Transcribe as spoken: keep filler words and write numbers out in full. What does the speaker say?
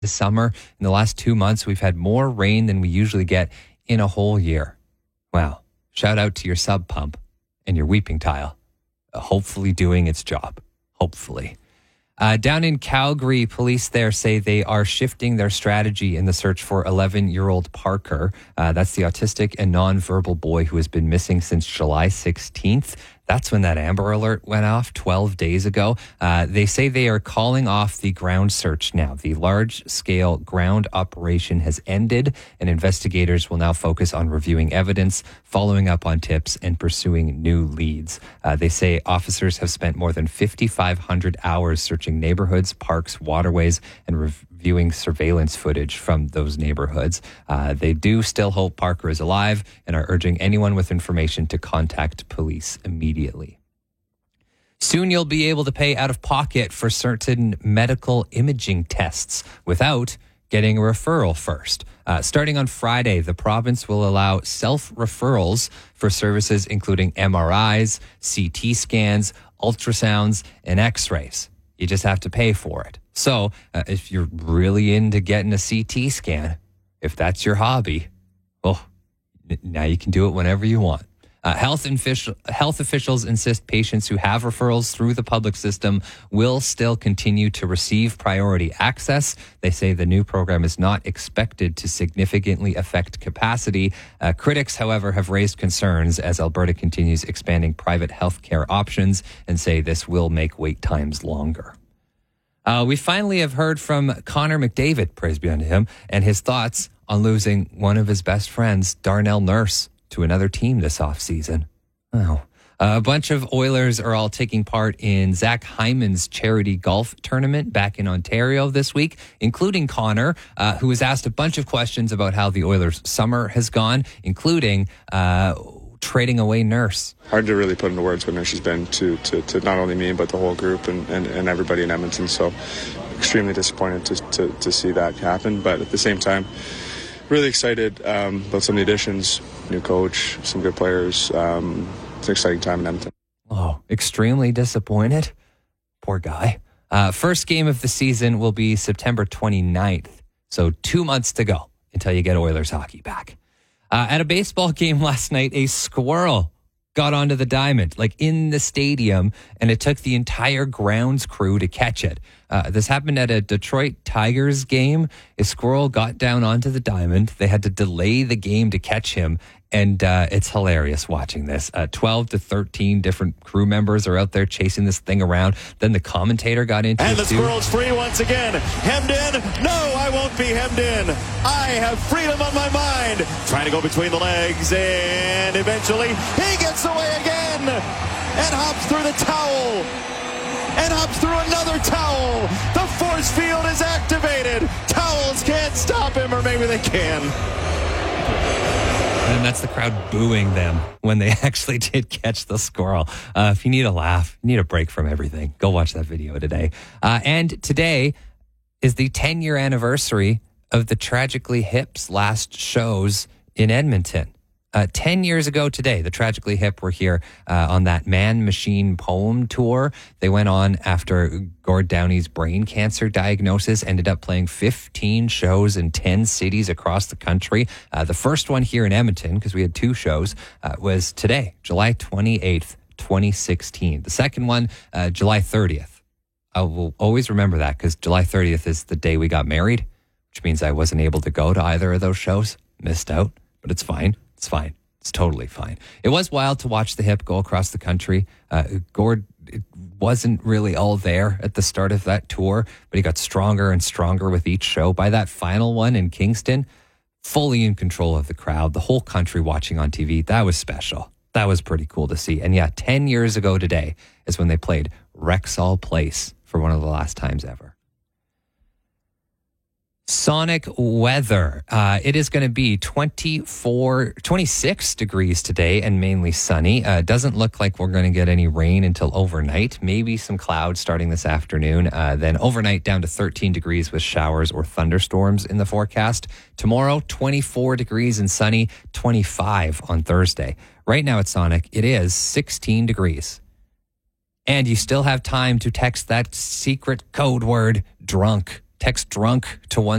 this summer. In the last two months, we've had more rain than we usually get in a whole year. Wow. Shout out to your sub pump and your weeping tile. Uh, hopefully doing its job. Hopefully. Uh, down in Calgary, police there say they are shifting their strategy in the search for eleven-year-old Parker. Uh, that's the autistic and nonverbal boy who has been missing since July sixteenth. That's when that Amber Alert went off twelve days ago. Uh, they say they are calling off the ground search now. The large-scale ground operation has ended, and investigators will now focus on reviewing evidence, following up on tips, and pursuing new leads. Uh, they say officers have spent more than fifty-five hundred hours searching neighborhoods, parks, waterways, and reviewing surveillance footage from those neighborhoods. Uh, they do still hope Parker is alive and are urging anyone with information to contact police immediately. Soon you'll be able to pay out of pocket for certain medical imaging tests without getting a referral first. Uh, starting on Friday, the province will allow self-referrals for services including M R Is, C T scans, ultrasounds, and x-rays. You just have to pay for it. So uh, if you're really into getting a C T scan, if that's your hobby, well, n- now you can do it whenever you want. Uh, health, official, health officials insist patients who have referrals through the public system will still continue to receive priority access. They say the new program is not expected to significantly affect capacity. Uh, critics, however, have raised concerns as Alberta continues expanding private healthcare options and say this will make wait times longer. Uh, we finally have heard from Connor McDavid, praise be unto him, and his thoughts on losing one of his best friends, Darnell Nurse, to another team this offseason. Oh. Uh, a bunch of Oilers are all taking part in Zach Hyman's charity golf tournament back in Ontario this week, including Connor, uh, who was asked a bunch of questions about how the Oilers' summer has gone, including uh, trading away Nurse. Hard to really put into words what Nurse has been to, to, to not only me, but the whole group and, and, and everybody in Edmonton. So extremely disappointed to, to, to see that happen. But at the same time, really excited um, about some of the additions, new coach, some good players. Um, it's an exciting time in Edmonton. Oh, extremely disappointed. Poor guy. Uh, first game of the season will be September twenty-ninth. So two months to go until you get Oilers hockey back. Uh, at a baseball game last night, a squirrel got onto the diamond, like in the stadium, and it took the entire grounds crew to catch it. Uh, this happened at a Detroit Tigers game. A squirrel got down onto the diamond. They had to delay the game to catch him, and uh, it's hilarious watching this. Uh, twelve to thirteen different crew members are out there chasing this thing around. Then the commentator got into and it, the too. squirrel's free once again. Hemmed in? No, I won't be hemmed in. I have freedom on my mind. Trying to go between the legs, and eventually he gets away again and hops through the towel. And hops through another towel. The force field is activated. Towels can't stop him, or maybe they can. And that's the crowd booing them when they actually did catch the squirrel. Uh, if you need a laugh, you need a break from everything, go watch that video today. Uh, and today is the ten-year anniversary of the Tragically Hip's last shows in Edmonton. Uh, Ten years ago today, the Tragically Hip were here uh, on that Man Machine Poem tour. They went on after Gord Downey's brain cancer diagnosis, ended up playing fifteen shows in ten cities across the country. Uh, the first one here in Edmonton, because we had two shows, uh, was today, July twenty-eighth, twenty sixteen. The second one, uh, July thirtieth. I will always remember that because July thirtieth is the day we got married, which means I wasn't able to go to either of those shows. Missed out, but it's fine. It's fine. It's totally fine. It was wild to watch the Hip go across the country. Uh, Gord it wasn't really all there at the start of that tour, but he got stronger and stronger with each show. By that final one in Kingston, fully in control of the crowd, the whole country watching on T V. That was special. That was pretty cool to see. And yeah, ten years ago today is when they played Rexall Place for one of the last times ever. Sonic weather. Uh, it is going to be twenty-four, twenty-six degrees today and mainly sunny. Uh, doesn't look like we're going to get any rain until overnight. Maybe some clouds starting this afternoon. Uh, then overnight down to thirteen degrees with showers or thunderstorms in the forecast. Tomorrow, twenty-four degrees and sunny, twenty-five on Thursday. Right now at Sonic, it is sixteen degrees. And you still have time to text that secret code word, drunk, Text drunk to one